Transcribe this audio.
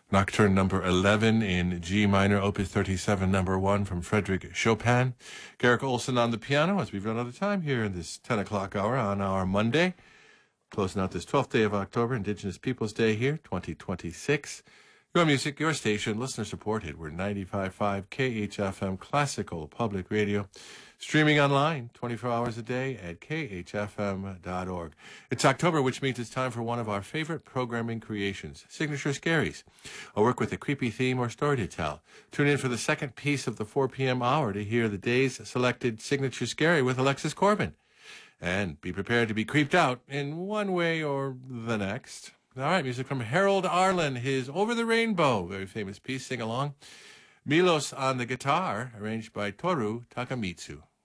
Nocturne number 11 in G minor, opus 37, number 1 from Frederick Chopin. Garrick Olson on the piano as we've run out of time here in this 10 o'clock hour on our Monday. Closing out this 12th day of October, Indigenous Peoples Day here, 2026. Your music, your station, listener supported. We're 95.5 KHFM Classical Public Radio. Streaming online 24 hours a day at khfm.org. It's October, which means it's time for one of our favorite programming creations, Signature Scaries. A work with a creepy theme or story to tell. Tune in for the second piece of the 4 p.m. hour to hear the day's selected Signature Scary with Alexis Corbin. And be prepared to be creeped out in one way or the next. All right, music from Harold Arlen, his Over the Rainbow, very famous piece, sing along. Milos on the guitar, arranged by Toru Takamitsu.